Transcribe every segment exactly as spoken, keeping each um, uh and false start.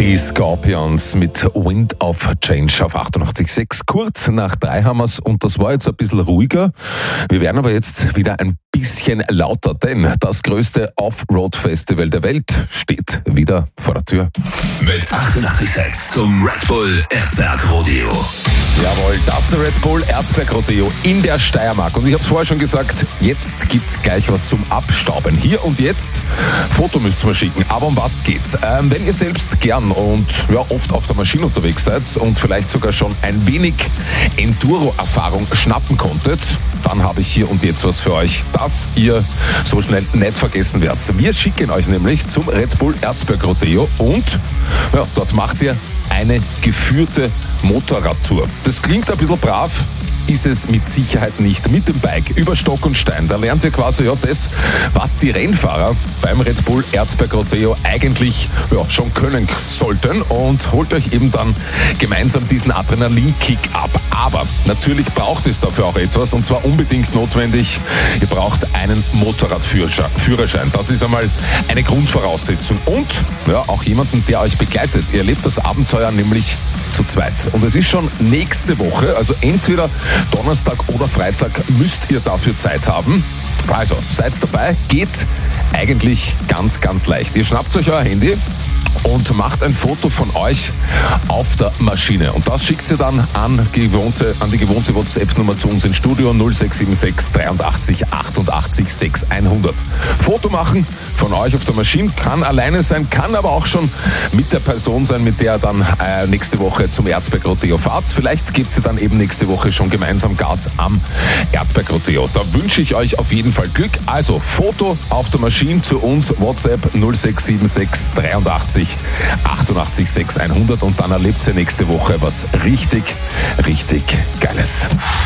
Die Scorpions mit Wind of Change auf achtundachtzig Komma sechs. Kurz nach drei haben wir's und das war jetzt ein bisschen ruhiger. Wir werden aber jetzt wieder ein bisschen lauter, denn das größte Offroad-Festival der Welt steht wieder vor der Tür. Mit achtundachtzig Komma sechs zum Red Bull Erzberg Rodeo. Jawohl, das Red Bull Erzberg Rodeo in der Steiermark. Und ich habe es vorher schon gesagt, jetzt gibt's gleich was zum Abstauben. Hier und jetzt, Foto müsst ihr mir schicken. Aber um was geht's? Ähm, wenn ihr selbst gern und ja, oft auf der Maschine unterwegs seid und vielleicht sogar schon ein wenig Enduro-Erfahrung schnappen konntet, dann habe ich hier und jetzt was für euch, das ihr so schnell nicht vergessen werdet. Wir schicken euch nämlich zum Red Bull Erzberg Rodeo und ja, dort macht ihr eine geführte Motorradtour. Das klingt ein bisschen brav, ist es mit Sicherheit nicht. Mit dem Bike über Stock und Stein, da lernt ihr quasi ja das, was die Rennfahrer beim Red Bull Erzberg Rodeo eigentlich ja, schon können sollten und holt euch eben dann gemeinsam diesen Adrenalinkick ab. Aber natürlich braucht es dafür auch etwas und zwar unbedingt notwendig. Ihr braucht einen Motorradführerschein. Das ist einmal eine Grundvoraussetzung und ja, auch jemanden, der euch begleitet. Ihr erlebt das Abenteuer nämlich zu zweit. Und es ist schon nächste Woche, also entweder Donnerstag oder Freitag müsst ihr dafür Zeit haben. Also, seid dabei, geht eigentlich ganz, ganz leicht. Ihr schnappt euch euer Handy und macht ein Foto von euch auf der Maschine. Und das schickt ihr dann an, gewohnte, an die gewohnte WhatsApp-Nummer zu uns ins Studio null sechs sieben sechs dreiundachtzig achtundachtzig sechshundert. Foto machen von euch auf der Maschine, kann alleine sein, kann aber auch schon mit der Person sein, mit der ihr dann äh, nächste Woche zum Erzberg Rodeo fahrt. Vielleicht gebt ihr dann eben nächste Woche schon gemeinsam Gas am Erzberg Rodeo. Da wünsche ich euch auf jeden Fall Glück. Also Foto auf der Maschine zu uns, WhatsApp null sechs sieben sechs dreiundachtzig achtundachtzig sechshundert und dann erlebt ihr nächste Woche was richtig, richtig Geiles.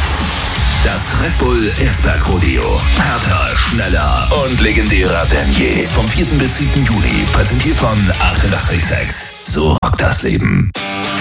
Das Red Bull Erzberg Rodeo. Härter, schneller und legendärer denn je. Vom vierten bis siebten Juni. Präsentiert von achtundachtzig Komma sechs. So rockt das Leben.